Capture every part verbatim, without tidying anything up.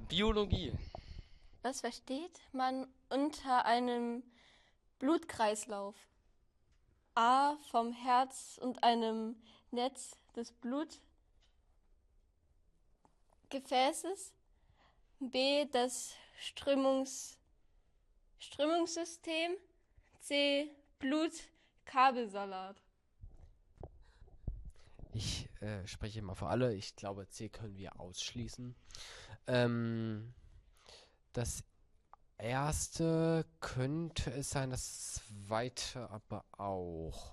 Biologie. Was versteht man unter einem Blutkreislauf? A. Vom Herz und einem Netz des Blutgefäßes. B. Das Strömungs Strömungssystem. C. Blutkabelsalat. Ich äh, spreche mal für alle. Ich glaube, C können wir ausschließen. Ähm, das erste könnte es sein, das zweite aber auch.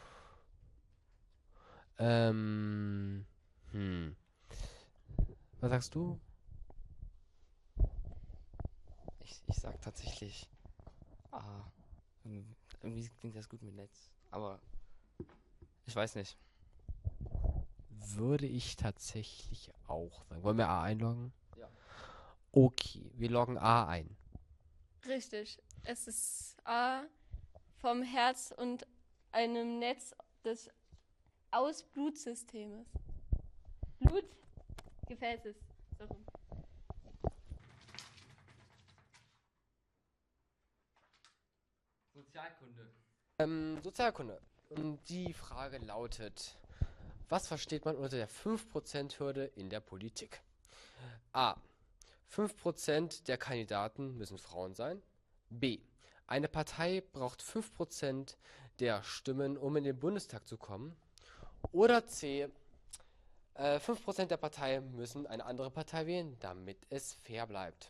Ähm, hm. Was sagst du? Ich, ich sag tatsächlich A. Irgendwie irgendwie klingt das gut mit Netz. Aber ich weiß nicht. Würde ich tatsächlich auch sagen. Wollen wir A einloggen? Ja. Okay, wir loggen A ein. Richtig. Es ist A. Vom Herz und einem Netz des Ausblutsystems. Blutgefäßes. So rum. Sozialkunde. Ähm, Sozialkunde. Und die Frage lautet, was versteht man unter der fünf Prozent-Hürde in der Politik? A. fünf Prozent der Kandidaten müssen Frauen sein. B. Eine Partei braucht fünf Prozent der Stimmen, um in den Bundestag zu kommen. Oder C. Äh, fünf Prozent der Partei müssen eine andere Partei wählen, damit es fair bleibt.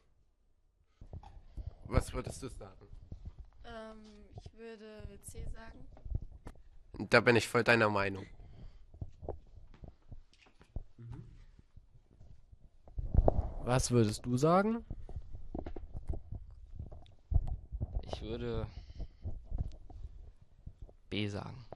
Was würdest du sagen? Ähm, ich würde C sagen. Da bin ich voll deiner Meinung. Was würdest du sagen? Ich würde B sagen.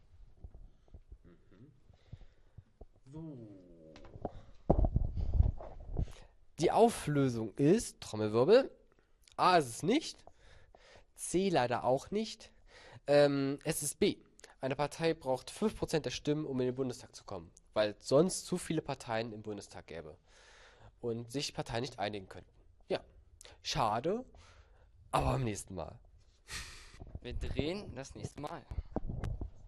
Die Auflösung ist, Trommelwirbel, A ist es nicht, C leider auch nicht, ähm, es ist B. Eine Partei braucht fünf Prozent der Stimmen, um in den Bundestag zu kommen, weil sonst zu viele Parteien im Bundestag gäbe und sich Parteien nicht einigen könnten. Ja, schade, aber beim nächsten Mal. Wir drehen das nächste Mal.